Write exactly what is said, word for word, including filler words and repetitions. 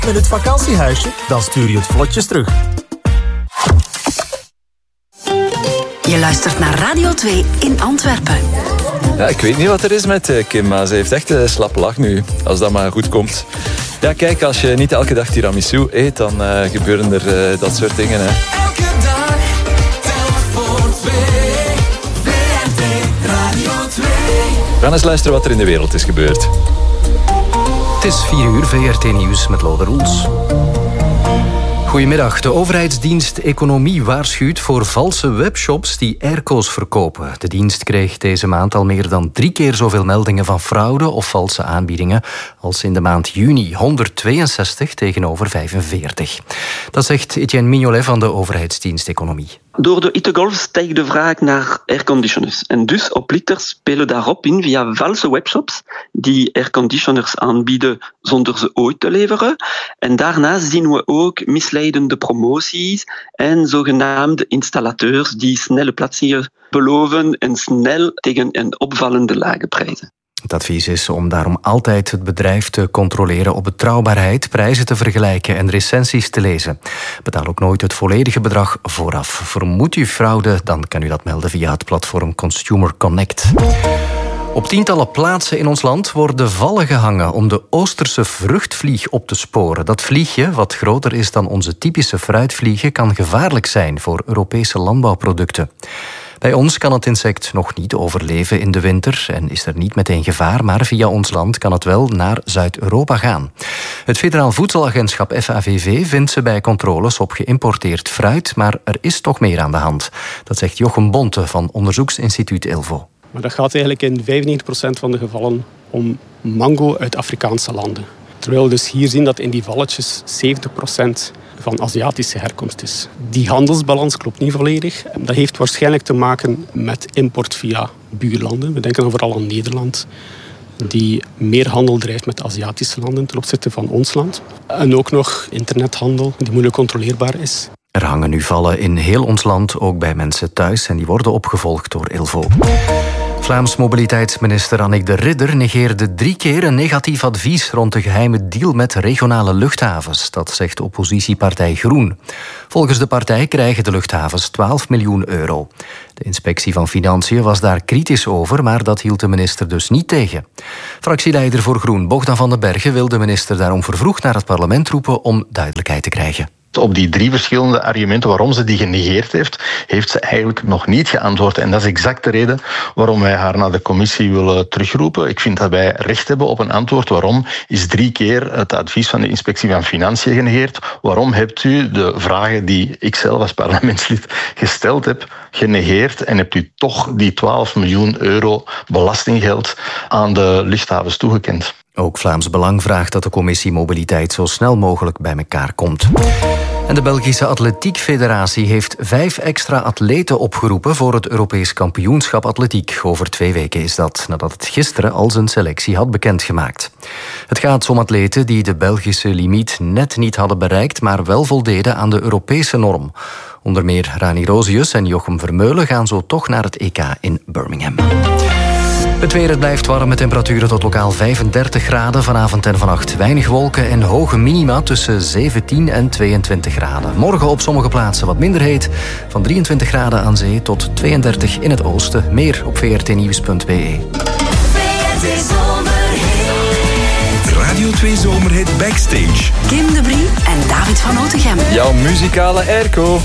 Met het vakantiehuisje, dan stuur je het vlotjes terug. Je luistert naar Radio twee in Antwerpen. Ja, ik weet niet wat er is met Kim, maar ze heeft echt een slappe lach nu. Als dat maar goed komt. Ja, kijk, als je niet elke dag tiramisu eet, dan uh, gebeuren er uh, dat soort dingen. Hè. Elke dag, tel voor twee. V R T Radio twee. We gaan eens luisteren wat er in de wereld is gebeurd. Het is vier uur, V R T Nieuws met Lode Roels. Goedemiddag. De overheidsdienst Economie waarschuwt voor valse webshops die airco's verkopen. De dienst kreeg deze maand al meer dan drie keer zoveel meldingen van fraude of valse aanbiedingen als in de maand juni. honderdtweeënzestig tegenover vijfenveertig. Dat zegt Etienne Mignolet van de overheidsdienst Economie. Door de hittegolf stijgt de vraag naar airconditioners. En dus oplichters spelen daarop in via valse webshops die airconditioners aanbieden zonder ze ooit te leveren. En daarnaast zien we ook misleidende promoties en zogenaamde installateurs die snelle plaatsingen beloven en snel tegen een opvallende lage prijzen. Het advies is om daarom altijd het bedrijf te controleren op betrouwbaarheid, prijzen te vergelijken en recensies te lezen. Betaal ook nooit het volledige bedrag vooraf. Vermoedt u fraude, dan kan u dat melden via het platform Consumer Connect. Op tientallen plaatsen in ons land worden vallen gehangen om de Oosterse vruchtvlieg op te sporen. Dat vliegje, wat groter is dan onze typische fruitvliegen, kan gevaarlijk zijn voor Europese landbouwproducten. Bij ons kan het insect nog niet overleven in de winter en is er niet meteen gevaar, maar via ons land kan het wel naar Zuid-Europa gaan. Het Federaal Voedselagentschap F A V V vindt ze bij controles op geïmporteerd fruit, maar er is toch meer aan de hand. Dat zegt Jochem Bonte van onderzoeksinstituut Ilvo. Maar dat gaat eigenlijk in vijfennegentig procent van de gevallen om mango uit Afrikaanse landen. Terwijl we dus hier zien dat in die valletjes zeventig procent van Aziatische herkomst is. Die handelsbalans klopt niet volledig. Dat heeft waarschijnlijk te maken met import via buurlanden. We denken dan vooral aan Nederland, die meer handel drijft met Aziatische landen ten opzichte van ons land. En ook nog internethandel, die moeilijk controleerbaar is. Er hangen nu vallen in heel ons land, ook bij mensen thuis, en die worden opgevolgd door Ilvo. Vlaams mobiliteitsminister Annick de Ridder negeerde drie keer een negatief advies rond de geheime deal met regionale luchthavens. Dat zegt oppositiepartij Groen. Volgens de partij krijgen de luchthavens twaalf miljoen euro. De inspectie van Financiën was daar kritisch over, maar dat hield de minister dus niet tegen. Fractieleider voor Groen, Bogdan van den Bergen, wil de minister daarom vervroegd naar het parlement roepen om duidelijkheid te krijgen. Op die drie verschillende argumenten waarom ze die genegeerd heeft, heeft ze eigenlijk nog niet geantwoord. En dat is exact de reden waarom wij haar naar de commissie willen terugroepen. Ik vind dat wij recht hebben op een antwoord. Waarom is drie keer het advies van de Inspectie van Financiën genegeerd? Waarom hebt u de vragen die ik zelf als parlementslid gesteld heb, genegeerd en hebt u toch die twaalf miljoen euro belastinggeld aan de luchthavens toegekend? Ook Vlaams Belang vraagt dat de commissie Mobiliteit zo snel mogelijk bij elkaar komt. En de Belgische Atletiek Federatie heeft vijf extra atleten opgeroepen voor het Europees kampioenschap atletiek. Over twee weken is dat, nadat het gisteren al zijn selectie had bekendgemaakt. Het gaat om atleten die de Belgische limiet net niet hadden bereikt, maar wel voldeden aan de Europese norm. Onder meer Rani Rosius en Jochem Vermeulen gaan zo toch naar het E K in Birmingham. Het weer, het blijft warm met temperaturen tot lokaal vijfendertig graden. Vanavond en vannacht weinig wolken en hoge minima tussen zeventien en tweeëntwintig graden. Morgen op sommige plaatsen wat minder heet. Van drieëntwintig graden aan zee tot tweeëndertig in het oosten. Meer op v r t nieuws punt b e. Radio twee Zomerhit Backstage. Kim de Brie en David van Otegem. Jouw muzikale airco.